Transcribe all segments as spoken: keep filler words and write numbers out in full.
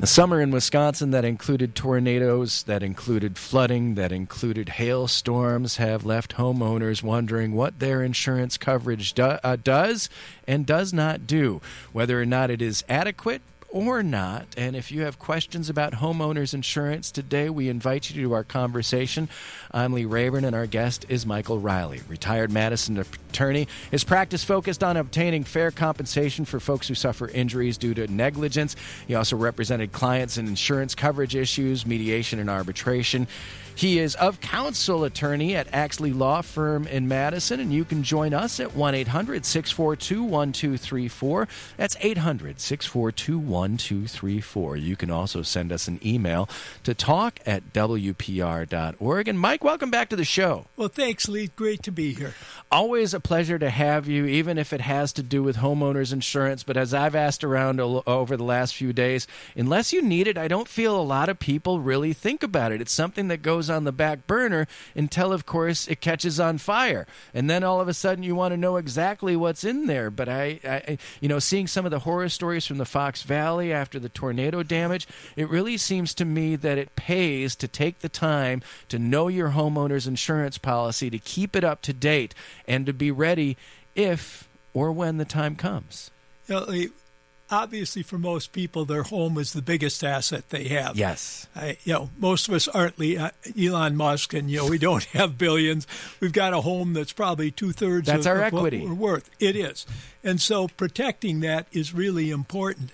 A summer in Wisconsin that included tornadoes, that included flooding, that included hailstorms have left homeowners wondering what their insurance coverage do, uh, does and does not do, whether or not it is adequate or not. And if you have questions about homeowners insurance today, we invite you to our conversation. I'm Lee Rayburn, and our guest is Michael Riley, retired Madison attorney. His practice focused on obtaining fair compensation for folks who suffer injuries due to negligence. He also represented clients in insurance coverage issues, mediation, and arbitration. He is of counsel attorney at Axley Law Firm in Madison, and you can join us at one eight hundred six four two one two three four. That's eight hundred six four two one two three four. You can also send us an email to talk at w p r dot org. And Mike, welcome back to the show. Well, thanks, Lee. Great to be here. Always a pleasure to have you, even if it has to do with homeowners insurance. But as I've asked around over the last few days, unless you need it, I don't feel a lot of people really think about it. It's something that goes on the back burner until, of course, it catches on fire. And then all of a sudden you want to know exactly what's in there. But, I, I you know, seeing some of the horror stories from the Fox Valley after the tornado damage, it really seems to me that it pays to take the time to know your homeowner's insurance policy, to keep it up to date, and to be ready if or when the time comes. You know, Lee, obviously, for most people, their home is the biggest asset they have. Yes. I, you know, most of us aren't Lee, uh, Elon Musk, and you know we don't have billions. We've got a home that's probably two thirds that's of, our of equity. what we're worth. It is, and so protecting that is really important.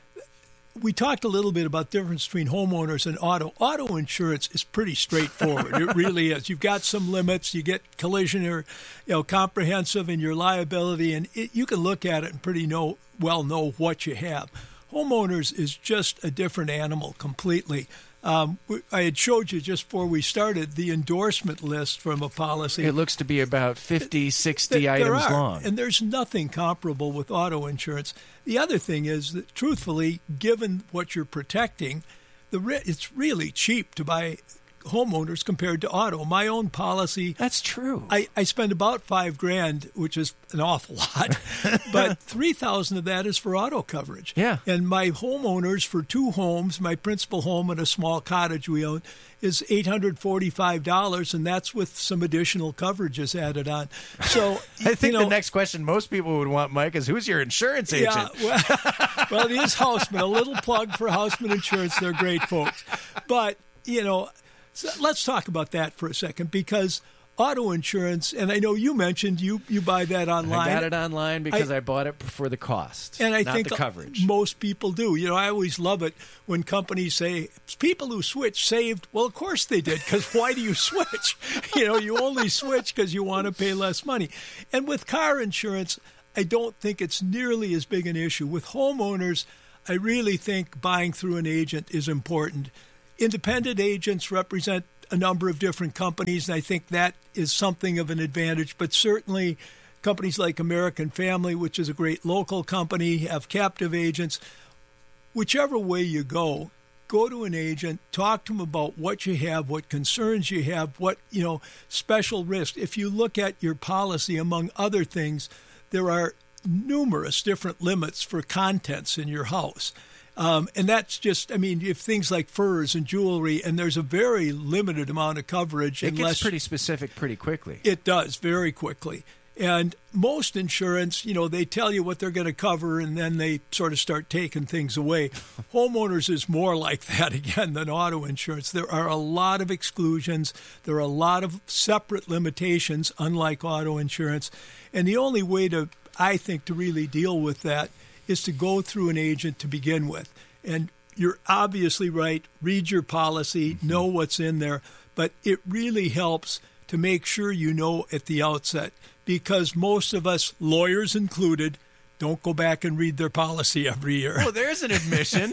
We talked a little bit about the difference between homeowners and auto. Auto insurance is pretty straightforward. It really is. You've got some limits. You get collision or, you know, comprehensive in your liability, and it, you can look at it and pretty know well know what you have. Homeowners is just a different animal completely. Um, I had showed you just before we started the endorsement list from a policy. It looks to be about fifty, sixty there items are, long. And there's nothing comparable with auto insurance. The other thing is that, truthfully, given what you're protecting, the re- it's really cheap to buy homeowners compared to auto. My own policy. That's true. I, I spend about five grand, which is an awful lot, but three thousand of that is for auto coverage. Yeah. And my homeowners for two homes, my principal home and a small cottage we own, is eight hundred forty-five dollars, and that's with some additional coverages added on. So I think you know, the next question most people would want, Mike, is who's your insurance agent? Yeah, well, well, it is Houseman. A little plug for Houseman Insurance. They're great folks. But, you know, so let's talk about that for a second, because auto insurance, and I know you mentioned you, you buy that online. I got it online because I, I bought it for the cost, and I not think the coverage. Most people do. You know, I always love it when companies say, people who switch saved. Well, of course they did, because why do you switch? You know, you only switch because you want to pay less money. And with car insurance, I don't think it's nearly as big an issue. With homeowners, I really think buying through an agent is important. Independent agents represent a number of different companies, and I think that is something of an advantage. But certainly companies like American Family, which is a great local company, have captive agents. Whichever way you go, go to an agent, talk to them about what you have, what concerns you have, what, you know, special risks. If you look at your policy, among other things, there are numerous different limits for contents in your house. Um, and that's just, I mean, if things like furs and jewelry, and there's a very limited amount of coverage. It unless, gets pretty specific pretty quickly. It does, very quickly. And most insurance, you know, they tell you what they're going to cover, and then they sort of start taking things away. Homeowners is more like that, again, than auto insurance. There are a lot of exclusions. There are a lot of separate limitations, unlike auto insurance. And the only way to, I think, to really deal with that is to go through an agent to begin with. And you're obviously right. Read your policy, know what's in there. But it really helps to make sure you know at the outset, because most of us, lawyers included, don't go back and read their policy every year. Well, there's an admission.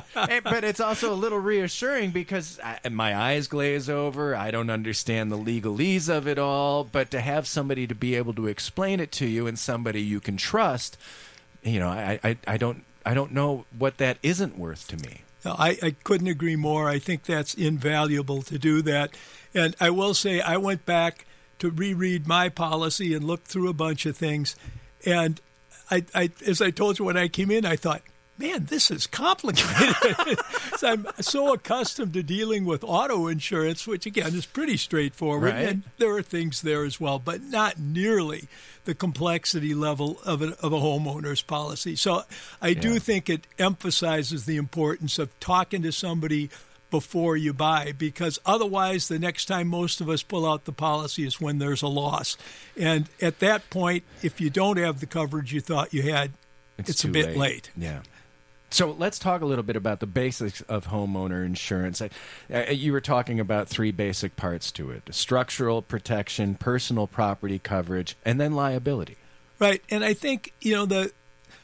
But it's also a little reassuring because I, my eyes glaze over. I don't understand the legalese of it all. But to have somebody to be able to explain it to you, and somebody you can trust, you know, I, I, I don't I don't know what that isn't worth to me. I, I couldn't agree more. I think that's invaluable to do that. And I will say I went back to reread my policy and look through a bunch of things. And I, I as I told you when I came in, I thought, man, this is complicated. So I'm so accustomed to dealing with auto insurance, which, again, is pretty straightforward. Right. And there are things there as well, but not nearly the complexity level of a, of a homeowner's policy. So I Yeah. do think it emphasizes the importance of talking to somebody before you buy, because otherwise the next time most of us pull out the policy is when there's a loss. And at that point, if you don't have the coverage you thought you had, it's, it's a too bit late. late. Yeah. So let's talk a little bit about the basics of homeowner insurance. I, uh, you were talking about three basic parts to it: structural protection, personal property coverage, and then liability. Right. And I think, you know, the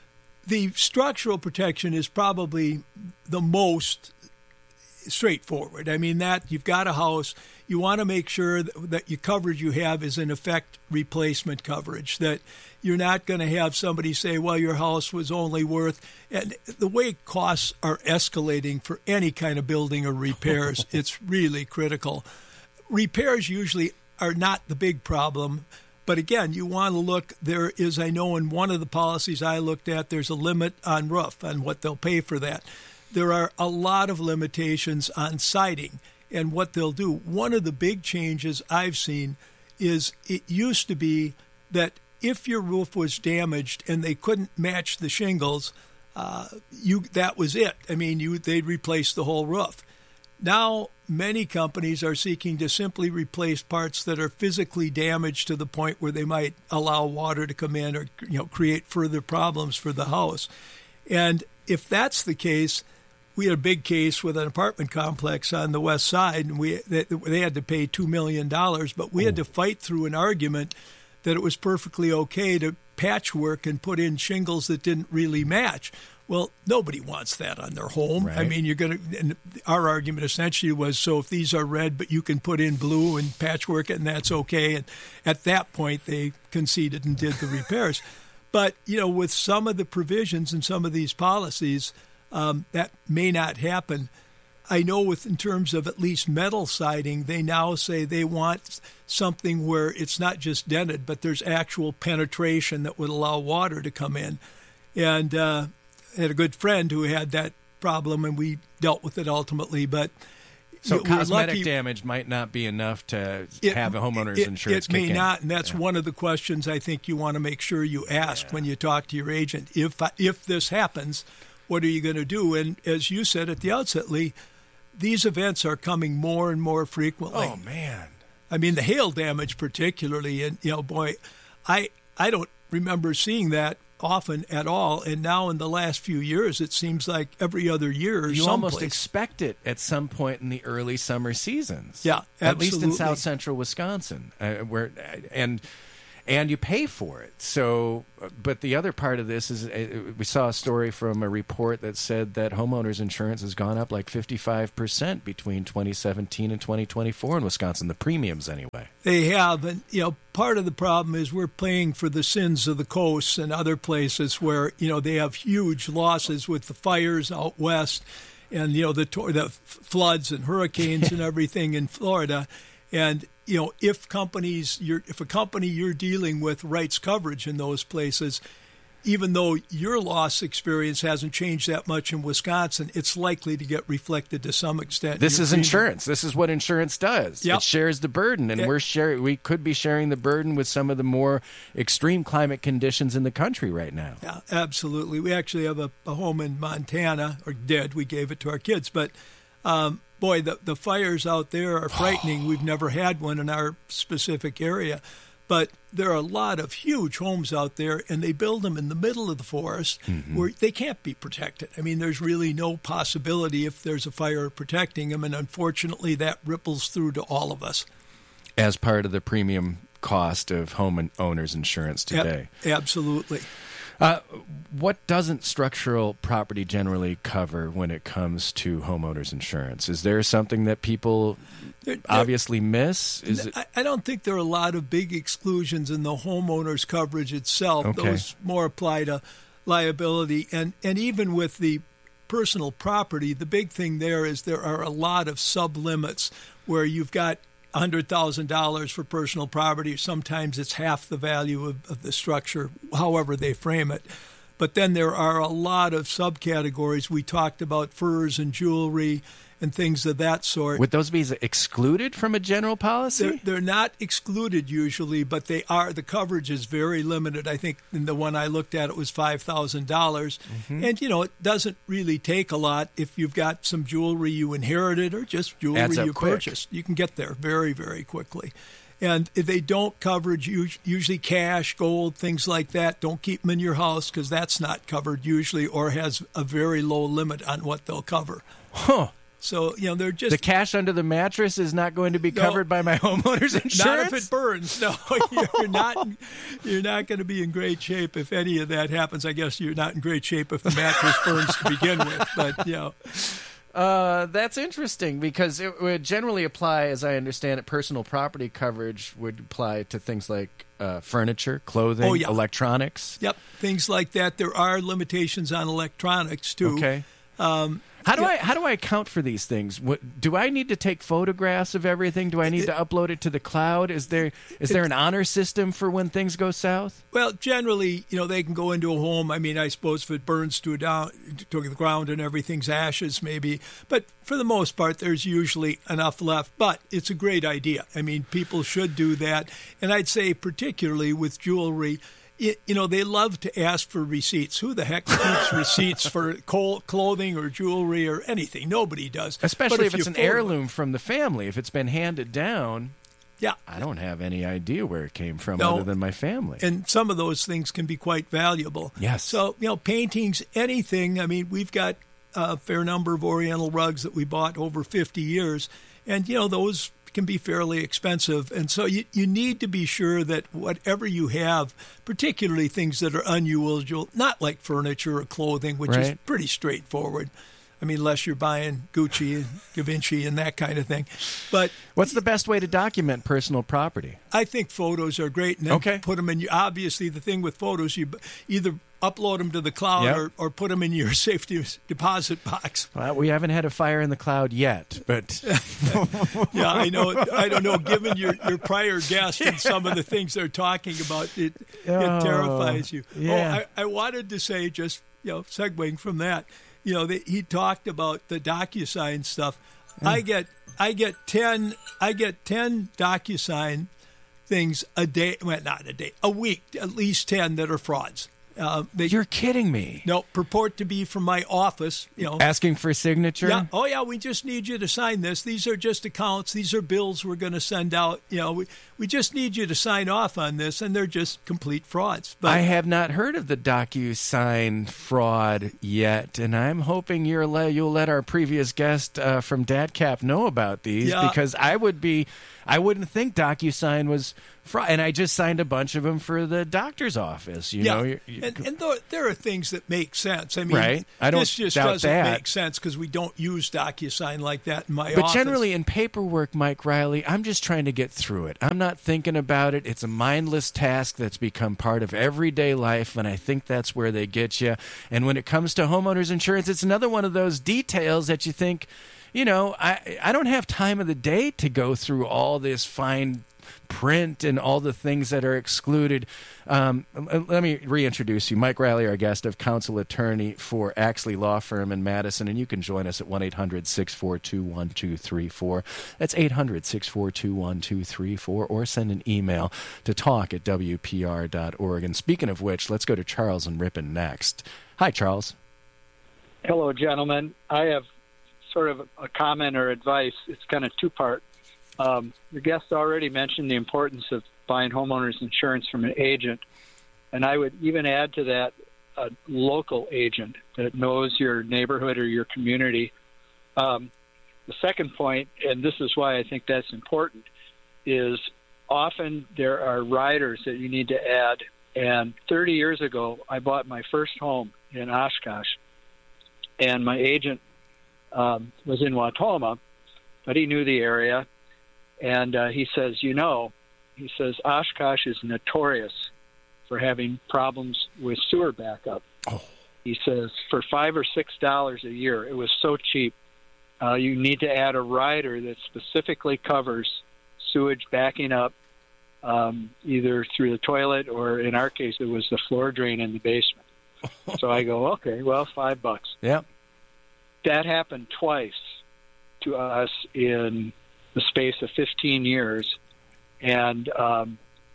the structural protection is probably the most straightforward. I mean, that you've got a house, you want to make sure that, that your coverage you have is in effect replacement coverage, that you're not going to have somebody say, well, your house was only worth, and the way costs are escalating for any kind of building or repairs, it's really critical. Repairs usually are not the big problem. But again, you want to look, there is, I know in one of the policies I looked at, there's a limit on roof and what they'll pay for that. There are a lot of limitations on siding and what they'll do. One of the big changes I've seen is it used to be that if your roof was damaged and they couldn't match the shingles, uh, you that was it. I mean, you they'd replace the whole roof. Now, many companies are seeking to simply replace parts that are physically damaged to the point where they might allow water to come in or, you know, create further problems for the house. And if that's the case, we had a big case with an apartment complex on the west side, and we they, they had to pay two million dollars, but we had to fight through an argument that it was perfectly okay to patchwork and put in shingles that didn't really match. Well, nobody wants that on their home. Right. I mean, you're going to, and our argument essentially was, so if these are red, but you can put in blue and patchwork it, and that's okay. And at that point, they conceded and did the repairs. But, you know, with some of the provisions in some of these policies, um, that may not happen. I know with in terms of at least metal siding, they now say they want something where it's not just dented, but there's actual penetration that would allow water to come in. And uh, I had a good friend who had that problem, and we dealt with it ultimately. But So we're cosmetic lucky. damage might not be enough to It- have a homeowner's it, insurance It may kick in. not, and that's Yeah. one of the questions I think you want to make sure you ask Yeah. when you talk to your agent. If if this happens, what are you going to do? And as you said at the outset, Lee, these events are coming more and more frequently. Oh, man. I mean, the hail damage particularly, and, you know, boy, I I don't remember seeing that often at all. And now in the last few years, it seems like every other year or You someplace. almost expect it at some point in the early summer seasons. Yeah, At least in absolutely. south central Wisconsin, uh, where and and you pay for it. So, but the other part of this is uh, we saw a story from a report that said that homeowners insurance has gone up like fifty-five percent between twenty seventeen and twenty twenty-four in Wisconsin, the premiums anyway. They have, and you know, part of the problem is we're paying for the sins of the coasts and other places where, you know, they have huge losses with the fires out west, and you know the tor- the floods and hurricanes and everything in Florida. And you know, if companies, you're, if a company you're dealing with writes coverage in those places, even though your loss experience hasn't changed that much in Wisconsin, it's likely to get reflected to some extent. in This your is premium. insurance. This is what insurance does. Yep. It shares the burden, and Yeah. we're share. We could be sharing the burden with some of the more extreme climate conditions in the country right now. Yeah, absolutely. We actually have a, a home in Montana, or did. We gave it to our kids. But, um, boy, the, the fires out there are frightening. We've never had one in our specific area. But there are a lot of huge homes out there, and they build them in the middle of the forest Mm-hmm. where they can't be protected. I mean, there's really no possibility if there's a fire protecting them, and unfortunately that ripples through to all of us. As part of the premium cost of home owners insurance today. Yep, absolutely. Uh, what doesn't structural property generally cover when it comes to homeowners insurance? Is there something that people There- there- obviously miss? Is it? I, I don't think there are a lot of big exclusions in the homeowner's coverage itself. Okay. Those more apply to liability. And, and even with the personal property, the big thing there is there are a lot of sub-limits where you've got one hundred thousand dollars for personal property. Sometimes it's half the value of, of the structure, however they frame it. But then there are a lot of subcategories. We talked about furs and jewelry and things of that sort. Would those be excluded from a general policy? They're, they're not excluded usually, but they are. The coverage is very limited. I think in the one I looked at, it was five thousand dollars. Mm-hmm. And, you know, it doesn't really take a lot if you've got some jewelry you inherited or just jewelry you quick. purchased. You can get there very, very quickly. And if they don't coverage, usually cash, gold, things like that, don't keep them in your house because that's not covered usually or has a very low limit on what they'll cover. Huh. So, you know, they're just... The cash under the mattress is not going to be covered no, by my homeowner's insurance? Not if it burns. No, you're not You're not going to be in great shape if any of that happens. I guess you're not in great shape if the mattress burns to begin with. But, you know... Uh, that's interesting because it would generally apply, as I understand it, personal property coverage would apply to things like uh, furniture, clothing, oh, yeah. electronics. Yep, things like that. There are limitations on electronics, too. Okay. Um, How do yeah. I how do I account for these things? What, do I need to take photographs of everything? Do I need it, to upload it to the cloud? Is there is it, there an honor system for when things go south? Well, generally, you know, they can go into a home. I mean, I suppose if it burns to, down, to the ground and everything's ashes, maybe. But for the most part, there's usually enough left. But it's a great idea. I mean, people should do that. And I'd say particularly with jewelry, It, you know, they love to ask for receipts. Who the heck keeps receipts for clothing or jewelry or anything? Nobody does. Especially if, if it's an heirloom from the family. If it's been handed down, yeah, I don't have any idea where it came from no. other than my family. And some of those things can be quite valuable. Yes. So, you know, paintings, anything. I mean, we've got a fair number of Oriental rugs that we bought over fifty years. And, you know, those can be fairly expensive. And so you, you need to be sure that whatever you have, particularly things that are unusual, not like furniture or clothing, which right. is pretty straightforward. I mean, unless you're buying Gucci and Da Vinci and that kind of thing. But what's the best way to document personal property? I think photos are great. And then okay. put them in. Obviously, the thing with photos, you either upload them to the cloud yep. or, or put them in your safety deposit box. Well, we haven't had a fire in the cloud yet, but yeah, I know. I don't know. Given your, your prior guest and some of the things they're talking about, it oh, it terrifies you. Yeah. Oh, I, I wanted to say, just you know, segueing from that, you know, the, he talked about the DocuSign stuff. Mm. I get I get ten I get ten DocuSign things a day. Well, not a day, a week, at least ten that are frauds. Uh, they, You're kidding me. No, purport to be from my office. You know, asking for a signature. Yeah. Oh, yeah. We just need you to sign this. These are just accounts. These are bills we're going to send out. You know, we we just need you to sign off on this, and they're just complete frauds. But I have not heard of the DocuSign fraud yet, and I'm hoping you're le- you'll let our previous guest uh, from DADCAP know about these yeah. because I would be, I wouldn't think DocuSign was fraud, and I just signed a bunch of them for the doctor's office. You yeah. know, you're, you're, and, and th- there are things that make sense. I mean, right? I don't this just doubt doesn't that. make sense because we don't use DocuSign like that in my but office. But generally in paperwork, Mike Riley, I'm just trying to get through it. I'm not thinking about it. It's a mindless task that's become part of everyday life, and I think that's where they get you. And when it comes to homeowners insurance, it's another one of those details that you think, you know, I I don't have time of the day to go through all this fine print and all the things that are excluded. Um, let me reintroduce you. Mike Riley, our guest, of counsel attorney for Axley Law Firm in Madison, and you can join us at one eight hundred six four two one two three four. That's eight hundred six four two one two three four, or send an email to talk at w p r dot org. And speaking of which, let's go to Charles and Ripon next. Hi, Charles. Hello, gentlemen. I have sort of a comment or advice. It's kind of two-part. Um, your guest already mentioned the importance of buying homeowners insurance from an agent, and I would even add to that a local agent that knows your neighborhood or your community. Um, the second point, and this is why I think that's important, is often there are riders that you need to add. And thirty years ago, I bought my first home in Oshkosh, and my agent um, was in Wautoma, but he knew the area. And uh, he says, you know, he says, Oshkosh is notorious for having problems with sewer backup. Oh. He says, for five or six dollars a year, it was so cheap. Uh, you need to add a rider that specifically covers sewage backing up, um, either through the toilet or, in our case, it was the floor drain in the basement. So I go, okay, well, five bucks. Yep. That happened twice to us in the space of fifteen years. And um,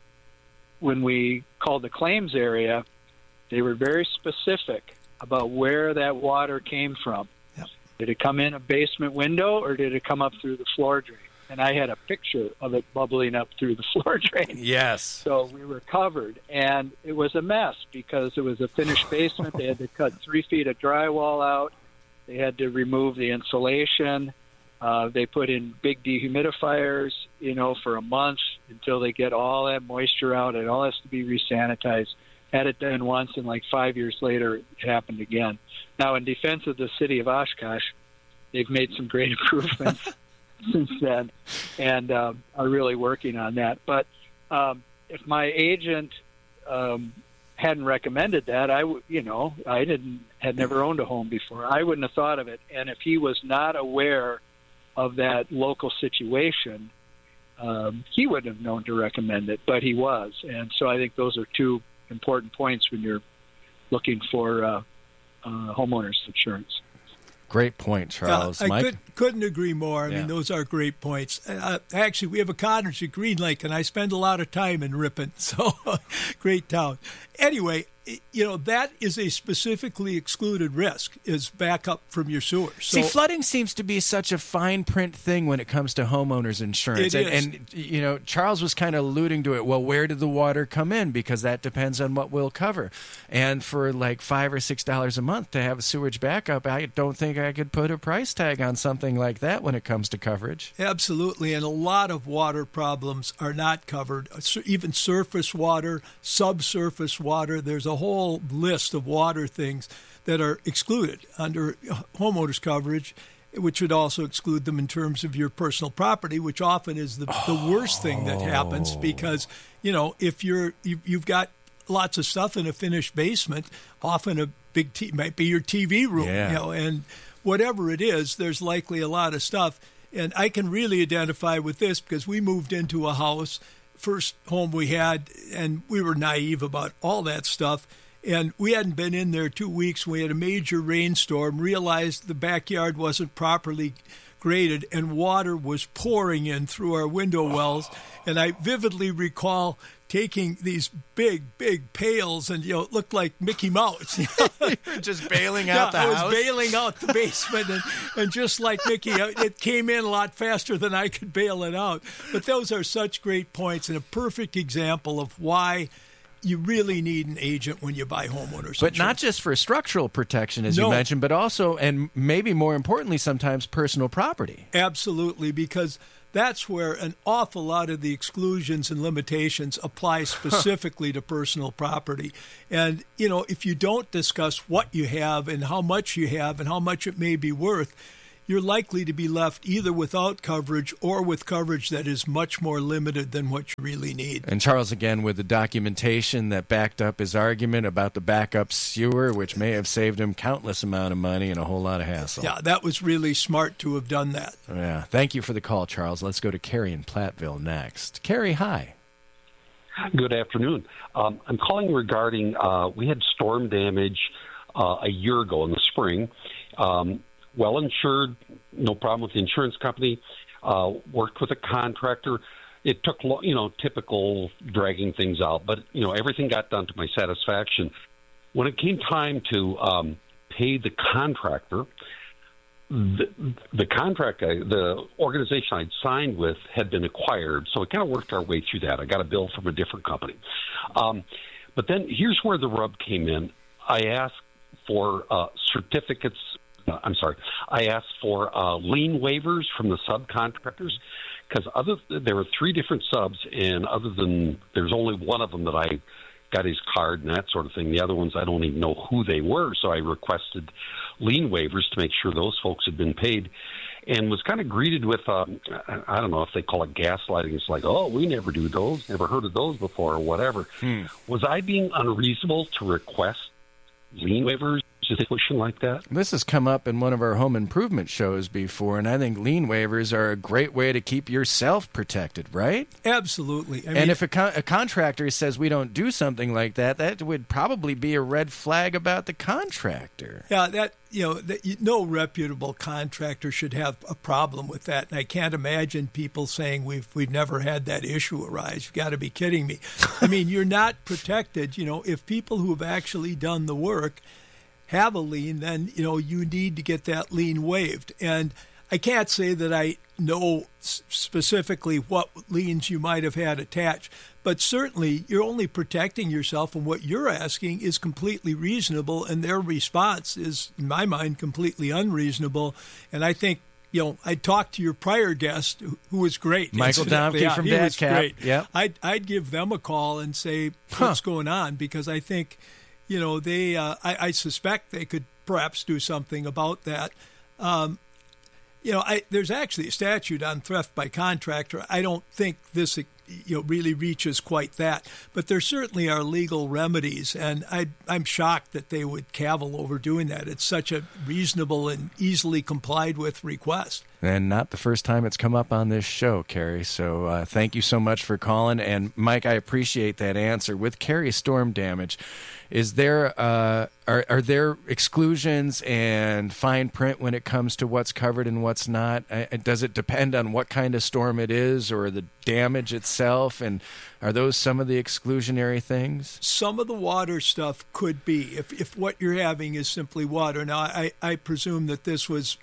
when we called the claims area, they were very specific about where that water came from. Yep. Did it come in a basement window or did it come up through the floor drain? And I had a picture of it bubbling up through the floor drain. Yes. So we were covered, and it was a mess because it was a finished basement. They had to cut three feet of drywall out. They had to remove the insulation. Uh, they put in big dehumidifiers, you know, for a month until they get all that moisture out. It all has to be resanitized. Had it done once, and like five years later, it happened again. Now, in defense of the city of Oshkosh, they've made some great improvements since then, and um, are really working on that. But um, if my agent um, hadn't recommended that, I w- you know, I didn't had never owned a home before. I wouldn't have thought of it. And if he was not aware of that local situation, um, he wouldn't have known to recommend it. But he was, and so I think those are two important points when you're looking for uh, uh, homeowners insurance. Great point, Charles. Uh, I Mike? could, couldn't agree more. I Yeah. mean, those are great points. Uh, actually, we have a cottage at Green Lake, and I spend a lot of time in Ripon, so great town. Anyway, you know, that is a specifically excluded risk, is backup from your sewers. So, See, flooding seems to be such a fine print thing when it comes to homeowners insurance. It and, is. and, you know, Charles was kind of alluding to it. Well, where did the water come in? Because that depends on what we'll cover. And for like five or six dollars a month to have a sewage backup, I don't think I could put a price tag on something like that when it comes to coverage. Absolutely, and a lot of water problems are not covered, even surface water, subsurface water. There's a whole list of water things that are excluded under homeowners coverage, which would also exclude them in terms of your personal property, which often is the, the worst thing that happens because, you know, if you're, you, you've got lots of stuff in a finished basement, often a big t- might be your T V room, Yeah. you know, and whatever it is, there's likely a lot of stuff. And I can really identify with this because we moved into a house, first home we had, and we were naive about all that stuff. And we hadn't been in there two weeks. We had a major rainstorm, realized the backyard wasn't properly graded, and water was pouring in through our window wells. And I vividly recall taking these big, big pails, and, you know, it looked like Mickey Mouse. You know? Just bailing Yeah, out the I was house? bailing out the basement, and, and just like Mickey, it came in a lot faster than I could bail it out. But those are such great points and a perfect example of why you really need an agent when you buy homeowners But insurance. not just for structural protection, as No. you mentioned, but also, and maybe more importantly, sometimes personal property. Absolutely, because that's where an awful lot of the exclusions and limitations apply specifically to personal property. And, you know, if you don't discuss what you have and how much you have and how much it may be worth, you're likely to be left either without coverage or with coverage that is much more limited than what you really need. And Charles, again, with the documentation that backed up his argument about the backup sewer, which may have saved him countless amount of money and a whole lot of hassle. Yeah, that was really smart to have done that. Yeah. Thank you for the call, Charles. Let's go to Carrie in Platteville next. Carrie, hi. Good afternoon. Um, I'm calling regarding, uh, we had storm damage uh, a year ago in the spring. Um, well insured, no problem with the insurance company, uh, worked with a contractor. It took, lo- you know, typical dragging things out, but, you know, everything got done to my satisfaction. When it came time to um, pay the contractor, the, the contract, I, the organization I'd signed with had been acquired, so we kind of worked our way through that. I got a bill from a different company. Um, but then here's where the rub came in. I asked for uh, certificates, uh, I'm sorry, I asked for uh, lien waivers from the subcontractors, because other there were three different subs, and other than there's only one of them that I got his card and that sort of thing. The other ones, I don't even know who they were, so I requested lien waivers to make sure those folks had been paid, and was kind of greeted with, um, I don't know if they call it gaslighting. It's like, oh, we never do those, never heard of those before, or whatever. Hmm. Was I being unreasonable to request lien waivers a situation like that? This has come up in one of our home improvement shows before, and I think lien waivers are a great way to keep yourself protected, right? Absolutely. I and mean, if a, con- a contractor says we don't do something like that, that would probably be a red flag about the contractor. Yeah, that you know, that, no reputable contractor should have a problem with that. And I can't imagine people saying we've we've never had that issue arise. You've got to be kidding me. I mean, you're not protected. You know, if people who have actually done the work have a lien, then you know you need to get that lien waived. And I can't say that I know specifically what liens you might have had attached, but certainly you're only protecting yourself, and what you're asking is completely reasonable, and their response is, in my mind, completely unreasonable. And I think, you know, I talked to your prior guest, who was great. Michael Domke yeah, from he was DATCAP. great. Yep. I'd, I'd give them a call and say, what's huh. going on? Because I think, you know, they, uh, I, I suspect they could perhaps do something about that. Um, You know, I, there's actually a statute on theft by contractor. I don't think this, you know, really reaches quite that, but there certainly are legal remedies, and I, I'm shocked that they would cavil over doing that. It's such a reasonable and easily complied with request. And not the first time it's come up on this show, Carrie. So uh, thank you so much for calling. And Mike, I appreciate that answer. With Carrie storm damage, is there uh, are are there exclusions and fine print when it comes to what's covered and what's not? Uh, does it depend on what kind of storm it is or the damage itself? And are those some of the exclusionary things? Some of the water stuff could be, if if what you're having is simply water. Now, I, I presume that this was.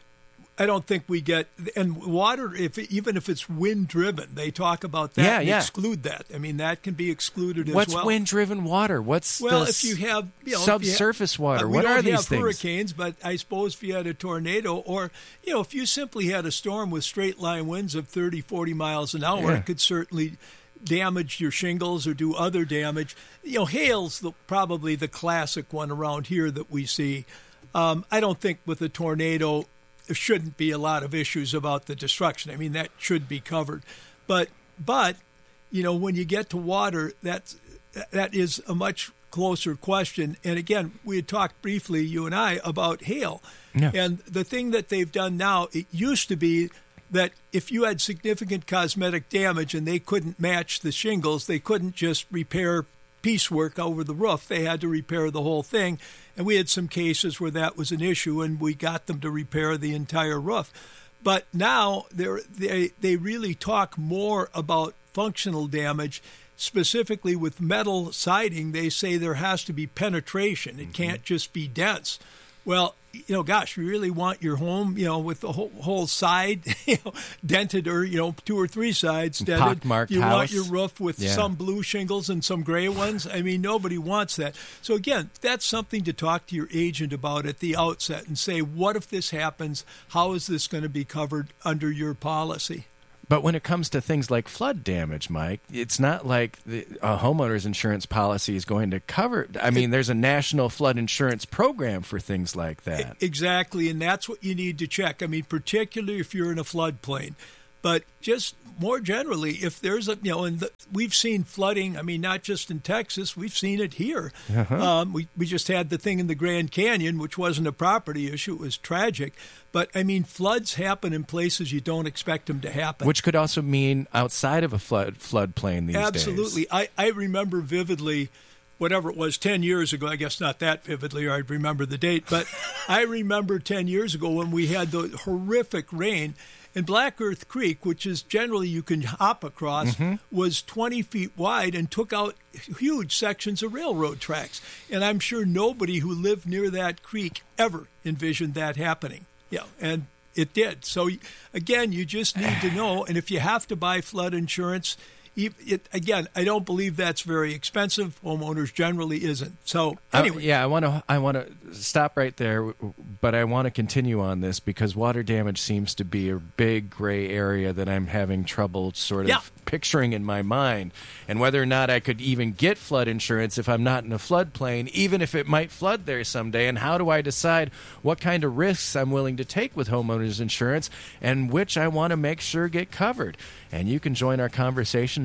I don't think we get, and water, if even if it's wind-driven, they talk about that yeah, and yeah. exclude that. I mean, that can be excluded as What's well. What's wind-driven water? What's well, the if you have you know, subsurface have, water? Uh, what are these things? We don't have things? hurricanes, but I suppose if you had a tornado, or you know, if you simply had a storm with straight-line winds of thirty, forty miles an hour, yeah. it could certainly damage your shingles or do other damage. You know, hail's the, probably the classic one around here that we see. Um, I don't think with a tornado there shouldn't be a lot of issues about the destruction. I mean, that should be covered. But, but you know, when you get to water, that's, that is a much closer question. And again, we had talked briefly, you and I, about hail. Yeah. And the thing that they've done now, it used to be that if you had significant cosmetic damage and they couldn't match the shingles, they couldn't just repair piecework over the roof. They had to repair the whole thing. And we had some cases where that was an issue, and we got them to repair the entire roof. But now they're, they they really talk more about functional damage. Specifically with metal siding, they say there has to be penetration. It mm-hmm. can't just be dense. Well, you know, gosh, you really want your home, you know, with the whole, whole side, you know, dented, or, you know, two or three sides dented. Pockmarked you house. want your roof with yeah. some blue shingles and some gray ones. I mean, nobody wants that. So again, that's something to talk to your agent about at the outset and say, what if this happens? How is this going to be covered under your policy? But when it comes to things like flood damage, Mike, it's not like the, a homeowner's insurance policy is going to cover. I mean, there's a national flood insurance program for things like that. Exactly, and that's what you need to check. I mean, particularly if you're in a floodplain. But just more generally, if there's a, you know, and the, we've seen flooding, I mean, not just in Texas, we've seen it here. Uh-huh. Um, we, we just had the thing in the Grand Canyon, which wasn't a property issue. It was tragic. But, I mean, floods happen in places you don't expect them to happen. Which could also mean outside of a flood floodplain these Absolutely. days. I, I remember vividly, whatever it was, ten years ago, I guess not that vividly, or I'd remember the date, but I remember ten years ago when we had the horrific rain. And Black Earth Creek, which is generally you can hop across, mm-hmm. was twenty feet wide and took out huge sections of railroad tracks. And I'm sure nobody who lived near that creek ever envisioned that happening. Yeah, and it did. So, again, you just need to know. And if you have to buy flood insurance, it, again, I don't believe that's very expensive. Homeowners generally isn't. So anyway, uh, yeah, I want to I want to stop right there, but I want to continue on this because water damage seems to be a big gray area that I'm having trouble sort of yeah. picturing in my mind, and whether or not I could even get flood insurance if I'm not in a floodplain, even if it might flood there someday. And how do I decide what kind of risks I'm willing to take with homeowners insurance and which I want to make sure get covered? And you can join our conversation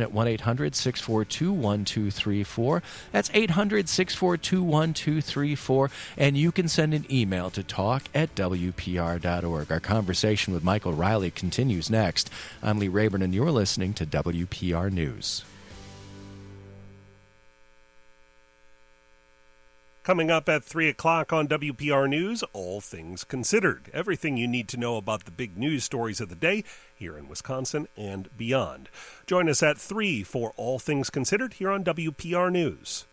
at one eight hundred six four two one two three four. That's eight hundred six four two one two three four. And you can send an email to talk at W P R dot org. Our conversation with Michael Riley continues next. I'm Lee Rayburn, and you're listening to W P R News. Coming up at three o'clock on W P R News, All Things Considered. Everything you need to know about the big news stories of the day here in Wisconsin and beyond. Join us at three for All Things Considered here on W P R News.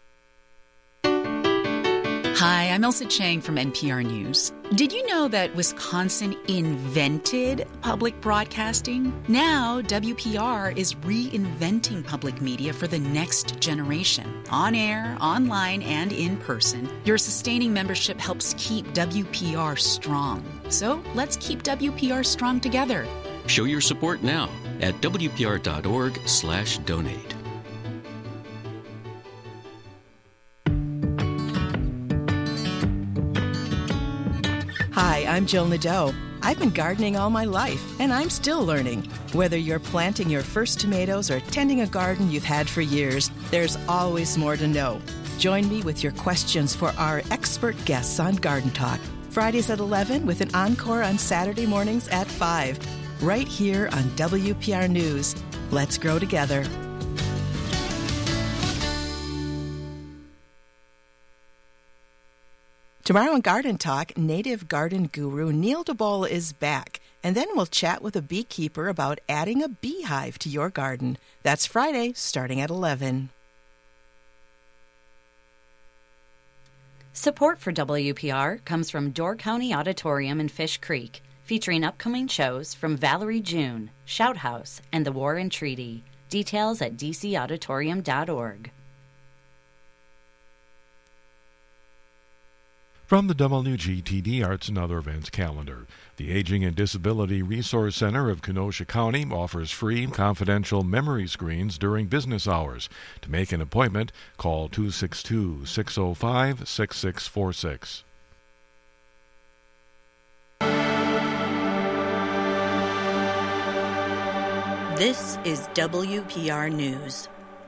Hi, I'm Elsa Chang from N P R News. Did you know that Wisconsin invented public broadcasting? Now, W P R is reinventing public media for the next generation. On air, online, and in person, your sustaining membership helps keep W P R strong. So let's keep W P R strong together. Show your support now at W P R dot org slash donate. Hi, I'm Jill Nadeau. I've been gardening all my life, and I'm still learning. Whether you're planting your first tomatoes or tending a garden you've had for years, there's always more to know. Join me with your questions for our expert guests on Garden Talk. Fridays at eleven with an encore on Saturday mornings at five. Right here on W P R News. Let's grow together. Tomorrow on Garden Talk, native garden guru Neil DeBola is back, and then we'll chat with a beekeeper about adding a beehive to your garden. That's Friday, starting at eleven. Support for W P R comes from Door County Auditorium in Fish Creek, featuring upcoming shows from Valerie June, Shout House, and the War and Treaty. Details at d c auditorium dot org. From the W G T D Arts and Other Events calendar, the Aging and Disability Resource Center of Kenosha County offers free, confidential memory screens during business hours. To make an appointment, call two six two, six oh five, six six four six. This is W P R News.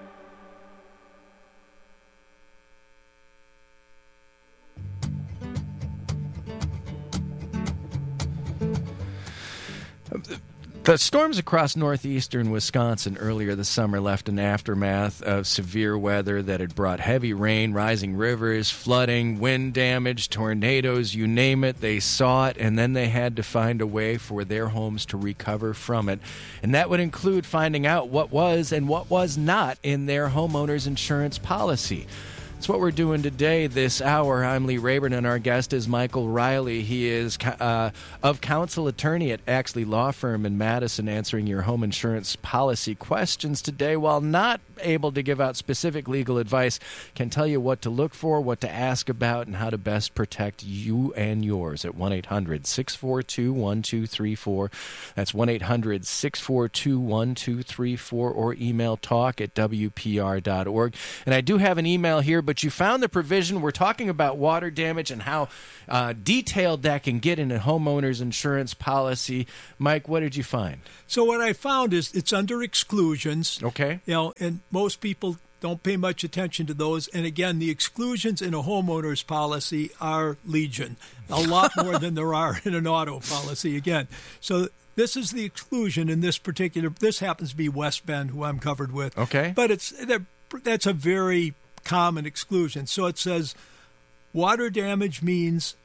The storms across northeastern Wisconsin earlier this summer left an aftermath of severe weather that had brought heavy rain, rising rivers, flooding, wind damage, tornadoes, you name it. They saw it, and then they had to find a way for their homes to recover from it. And that would include finding out what was and what was not in their homeowners insurance policy. That's what we're doing today, this hour. I'm Lee Rayburn, and our guest is Michael Riley. He is uh, of counsel attorney at Axley Law Firm in Madison, answering your home insurance policy questions today. While not able to give out specific legal advice, can tell you what to look for, what to ask about, and how to best protect you and yours at one eight hundred six four two one two three four. That's one eight hundred six four two one two three four, or email talk at W P R dot org. And I do have an email here, but you found the provision. We're talking about water damage and how uh, detailed that can get in a homeowner's insurance policy. Mike, what did you find? So what I found is it's under exclusions. Okay. You know, and most people don't pay much attention to those. And again, the exclusions in a homeowner's policy are legion, a lot more than there are in an auto policy. Again, so this is the exclusion in this particular. This happens to be West Bend, who I'm covered with. Okay. But it's that's a very common exclusion. So it says water damage means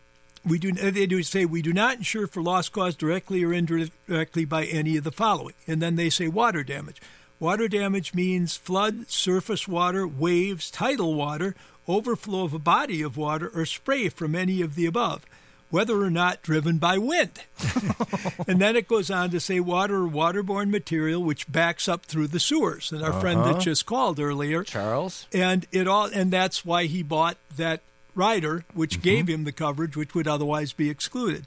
we do they do say we do not insure for loss caused directly or indirectly by any of the following. And then they say water damage. Water damage means flood, surface water, waves, tidal water, overflow of a body of water, or spray from any of the above, whether or not driven by wind. And then it goes on to say water or waterborne material which backs up through the sewers. And our uh-huh. friend that just called earlier, Charles, and it all, and that's why he bought that rider, which mm-hmm. gave him the coverage, which would otherwise be excluded.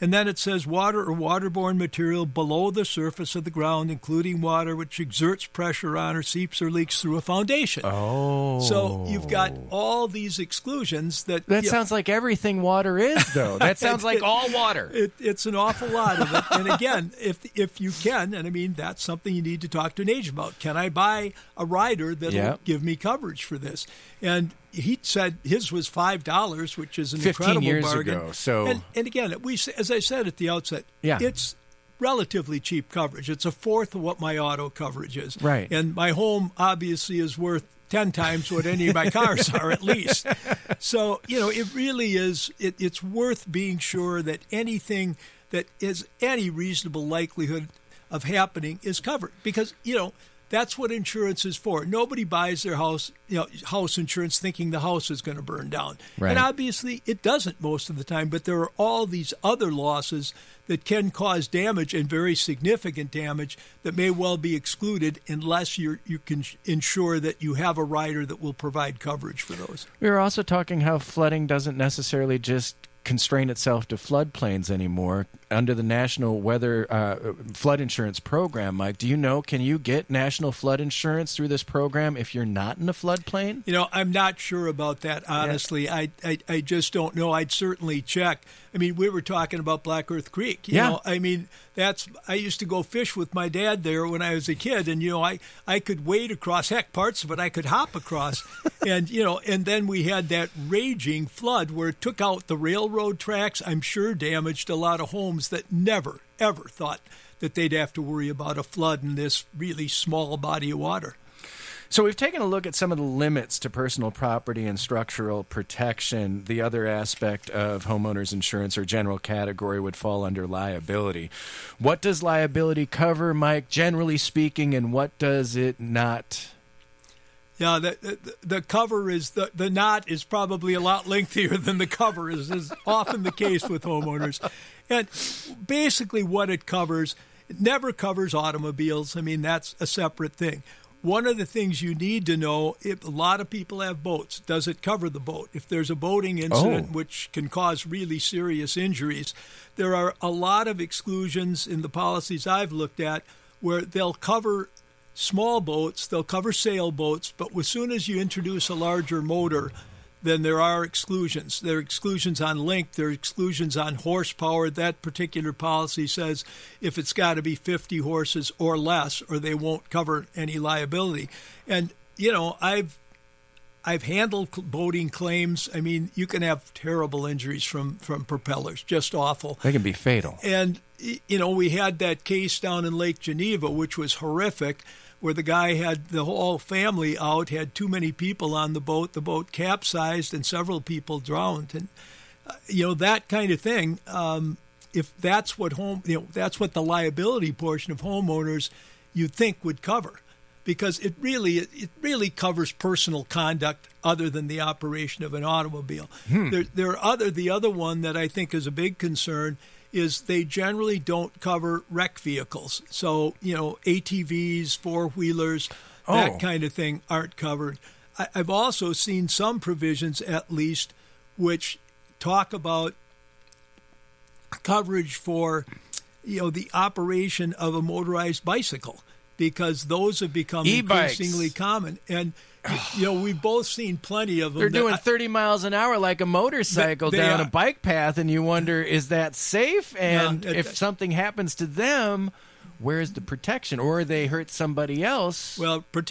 And then it says water or waterborne material below the surface of the ground, including water which exerts pressure on or seeps or leaks through a foundation. Oh. So you've got all these exclusions that... That you sounds know, like everything water is, though. That sounds like it, all water. It, it's an awful lot of it. And again, if if you can, and I mean, that's something you need to talk to an agent about. Can I buy a rider that'll Yep. give me coverage for this? And he said his was five dollars, which is an Fifteen incredible years bargain. ago. So, and, and again, we as I said at the outset, Yeah. it's relatively cheap coverage. It's a fourth of what my auto coverage is. Right. And my home obviously is worth ten times what any of my cars are, at least. So, you know, it really is, it, it's worth being sure that anything that is any reasonable likelihood of happening is covered. Because, you know, that's what insurance is for. Nobody buys their house, you know, house insurance thinking the house is going to burn down. Right. And obviously it doesn't most of the time, but there are all these other losses that can cause damage and very significant damage that may well be excluded unless you you can ensure that you have a rider that will provide coverage for those. we were also talking how flooding doesn't necessarily just constrain itself to floodplains anymore. Under the National Weather uh, Flood Insurance Program, Mike, do you know, can you get national flood insurance through this program if you're not in a floodplain? You know, I'm not sure about that, honestly. Yeah. I, I I just don't know. I'd certainly check. I mean, we were talking about Black Earth Creek. You Yeah. know, I mean, that's I used to go fish with my dad there when I was a kid, and, you know, I, I could wade across, heck, parts of it I could hop across. and, you know, and then we had that raging flood where it took out the railroad tracks, I'm sure damaged a lot of homes that never, ever thought that they'd have to worry about a flood in this really small body of water. So we've taken a look at some of the limits to personal property and structural protection. The other aspect of homeowners insurance or general category would fall under liability. What does liability cover, Mike, generally speaking, and what does it not? Yeah, the, the the cover is the the knot is probably a lot lengthier than the cover is, is often the case with homeowners. And basically what it covers, it never covers automobiles. I mean, that's a separate thing. One of the things you need to know, if a lot of people have boats, does it cover the boat? If there's a boating incident Oh. which can cause really serious injuries, there are a lot of exclusions in the policies I've looked at where they'll cover small boats, they'll cover sailboats, but as soon as you introduce a larger motor, then there are exclusions. There are exclusions on length, there are exclusions on horsepower. That particular policy says if it's got to be fifty horses or less, or they won't cover any liability. And, you know, I've I've handled boating claims. I mean, you can have terrible injuries from, from propellers, just awful. They can be fatal. And, you know, we had that case down in Lake Geneva, which was horrific, where the guy had the whole family out, had too many people on the boat. The boat capsized and several people drowned. And, uh, you know, that kind of thing, um, if that's what home, you know, that's what the liability portion of homeowners you'd think would cover. Because it really it really covers personal conduct other than the operation of an automobile. Hmm. There, there are other the other one that I think is a big concern is they generally don't cover wreck vehicles. So, you know, A T Vs, four-wheelers, Oh. that kind of thing aren't covered. I, I've also seen some provisions, at least, which talk about coverage for, you know, the operation of a motorized bicycle, because those have become E-bikes. increasingly common. And, you know, we've both seen plenty of them. They're that doing I- thirty miles an hour like a motorcycle They- they down are. a bike path, and you wonder, is that safe? And Yeah, it- if something happens to them, where's the protection? Or they hurt somebody else? Well,